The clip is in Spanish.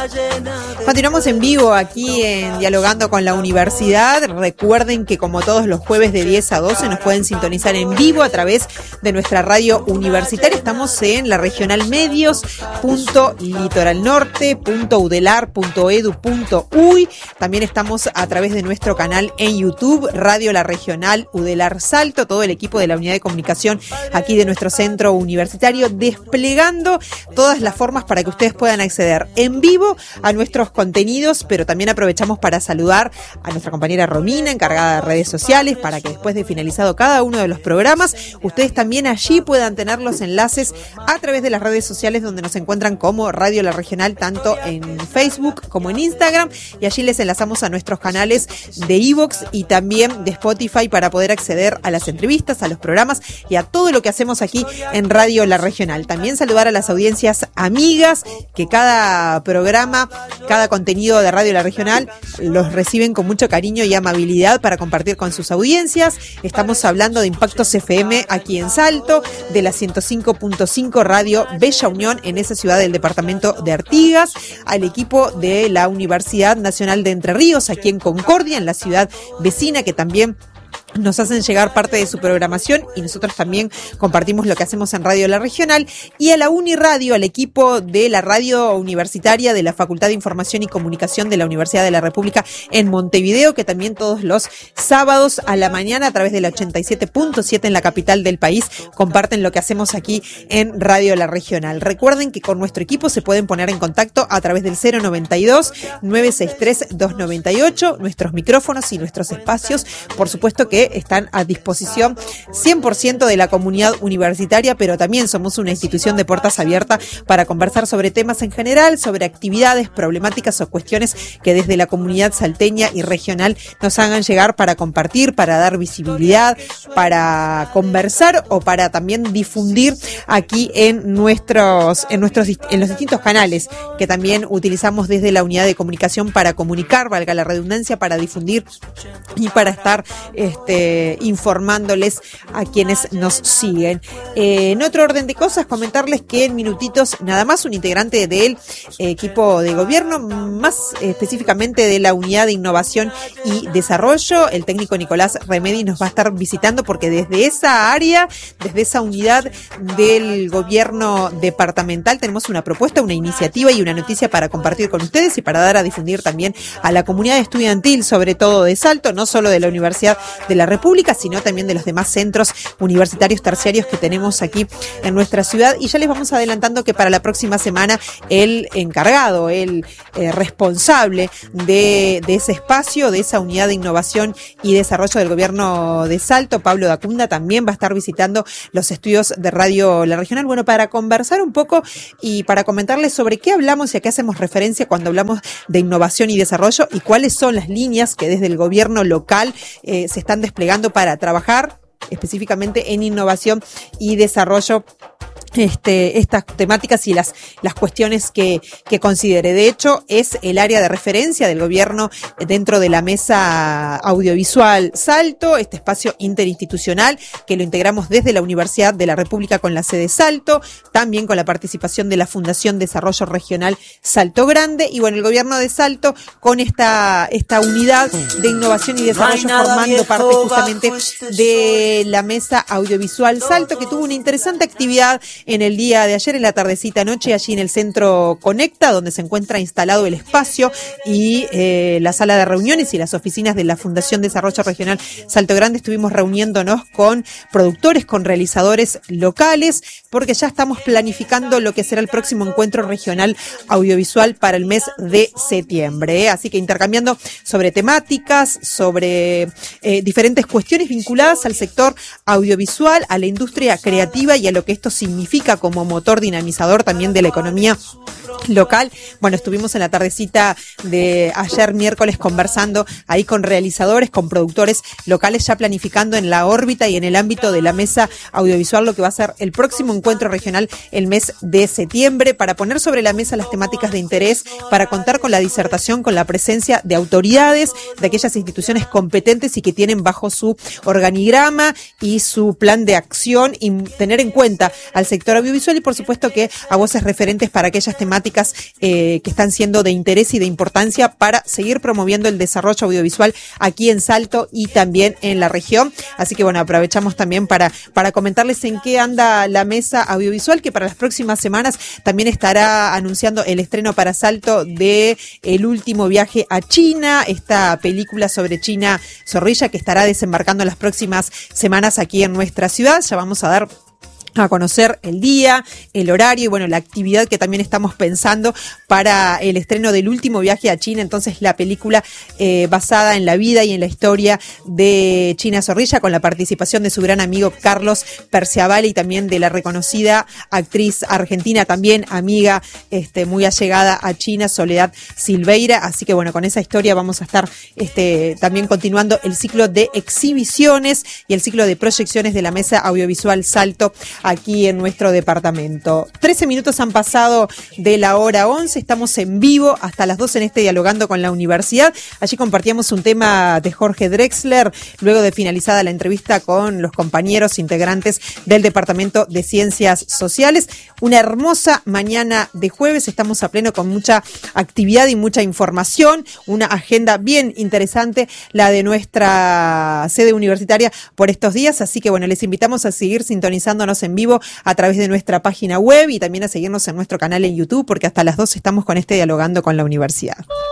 Continuamos en vivo aquí en Dialogando con la Universidad. Recuerden que como todos los jueves de 10 a 12 nos pueden sintonizar en vivo a través de nuestra radio universitaria. Estamos en la regional medios.litoralnorte.udelar.edu.uy. También estamos a través de nuestro canal en YouTube, Radio La Regional Udelar Salto. Todo el equipo de la unidad de comunicación aquí de nuestro centro universitario desplegando todas las formas para que ustedes puedan acceder en vivo a nuestros contenidos, pero también aprovechamos para saludar a nuestra compañera Romina, encargada de redes sociales, para que después de finalizado cada uno de los programas, ustedes también allí puedan tener los enlaces a través de las redes sociales donde nos encuentran como Radio La Regional, tanto en Facebook como en Instagram, y allí les enlazamos a nuestros canales de iVoox y también de Spotify para poder acceder a las entrevistas, a los programas y a todo lo que hacemos aquí en Radio La Regional. También saludar a las audiencias amigas que cada programa, cada contenido de Radio La Regional los reciben con mucho cariño y amabilidad para compartir con sus audiencias. Estamos hablando de Impactos FM aquí en Salto, de la 105.5 Radio Bella Unión en esa ciudad del departamento de Artigas, al equipo de la Universidad Nacional de Entre Ríos aquí en Concordia, en la ciudad vecina, que también nos hacen llegar parte de su programación y nosotros también compartimos lo que hacemos en Radio La Regional, y a la Uniradio, al equipo de la radio universitaria de la Facultad de Información y Comunicación de la Universidad de la República en Montevideo, que también todos los sábados a la mañana a través de la 87.7 en la capital del país comparten lo que hacemos aquí en Radio La Regional. Recuerden que con nuestro equipo se pueden poner en contacto a través del 092-963-298, nuestros micrófonos y nuestros espacios, por supuesto que están a disposición 100% de la comunidad universitaria, pero también somos una institución de puertas abiertas para conversar sobre temas en general, sobre actividades, problemáticas o cuestiones que desde la comunidad salteña y regional nos hagan llegar para compartir, para dar visibilidad, para conversar o para también difundir aquí en los distintos canales que también utilizamos desde la unidad de comunicación para comunicar, valga la redundancia, para difundir y para estar informándoles a quienes nos siguen. En otro orden de cosas, comentarles que en minutitos nada más un integrante del equipo de gobierno, más específicamente de la unidad de innovación y desarrollo, el técnico Nicolás Remedi, nos va a estar visitando porque desde esa área, desde esa unidad del gobierno departamental tenemos una propuesta, una iniciativa y una noticia para compartir con ustedes y para dar a difundir también a la comunidad estudiantil, sobre todo de Salto, no solo de la Universidad de la República, sino también de los demás centros universitarios terciarios que tenemos aquí en nuestra ciudad. Y ya les vamos adelantando que para la próxima semana el encargado, el responsable de ese espacio, de esa unidad de innovación y desarrollo del gobierno de Salto, Pablo Dacunda, también va a estar visitando los estudios de Radio La Regional, bueno, para conversar un poco y para comentarles sobre qué hablamos y a qué hacemos referencia cuando hablamos de innovación y desarrollo y cuáles son las líneas que desde el gobierno local se están desplegando para trabajar específicamente en innovación y desarrollo, estas temáticas y las cuestiones que considere. De hecho, es el área de referencia del gobierno dentro de la mesa audiovisual Salto, este espacio interinstitucional que lo integramos desde la Universidad de la República con la sede Salto, también con la participación de la Fundación Desarrollo Regional Salto Grande, y bueno, el gobierno de Salto con esta unidad de innovación y desarrollo formando parte justamente de la mesa audiovisual Salto, que tuvo una interesante actividad en el día de ayer, en la tardecita noche, allí en el Centro Conecta, donde se encuentra instalado el espacio y la sala de reuniones y las oficinas de la Fundación Desarrollo Regional Salto Grande. Estuvimos reuniéndonos con productores, con realizadores locales, porque ya estamos planificando lo que será el próximo encuentro regional audiovisual para el mes de septiembre. Así que intercambiando sobre temáticas, sobre diferentes cuestiones vinculadas al sector audiovisual, a la industria creativa y a lo que esto significa como motor dinamizador también de la economía local. Bueno, estuvimos en la tardecita de ayer miércoles conversando ahí con realizadores, con productores locales, ya planificando en la órbita y en el ámbito de la mesa audiovisual lo que va a ser el próximo encuentro regional el mes de septiembre, para poner sobre la mesa las temáticas de interés, para contar con la disertación, con la presencia de autoridades de aquellas instituciones competentes y que tienen bajo su organigrama y su plan de acción y tener en cuenta al sector sector audiovisual y por supuesto que a voces referentes para aquellas temáticas que están siendo de interés y de importancia para seguir promoviendo el desarrollo audiovisual aquí en Salto y también en la región. Así que bueno, aprovechamos también para comentarles en qué anda la mesa audiovisual, que para las próximas semanas también estará anunciando el estreno para Salto de El último viaje a China, esta película sobre China Zorrilla que estará desembarcando en las próximas semanas aquí en nuestra ciudad. Ya vamos a dar a conocer el día, el horario y bueno, la actividad que también estamos pensando para el estreno del último viaje a China. Entonces la película basada en la vida y en la historia de China Zorrilla, con la participación de su gran amigo Carlos Perciabale y también de la reconocida actriz argentina, también amiga muy allegada a China, Soledad Silveira. Así que bueno, con esa historia vamos a estar también continuando el ciclo de exhibiciones y el ciclo de proyecciones de la Mesa Audiovisual Salto aquí en nuestro departamento. 13 minutos han pasado de la hora 11, estamos en vivo hasta las 12 en Dialogando con la Universidad. Allí compartíamos un tema de Jorge Drexler, luego de finalizada la entrevista con los compañeros integrantes del Departamento de Ciencias Sociales. Una hermosa mañana de jueves, estamos a pleno con mucha actividad y mucha información, una agenda bien interesante, la de nuestra sede universitaria por estos días, así que bueno, les invitamos a seguir sintonizándonos en vivo a través de nuestra página web y también a seguirnos en nuestro canal en YouTube, porque hasta las 2 estamos con Dialogando con la Universidad.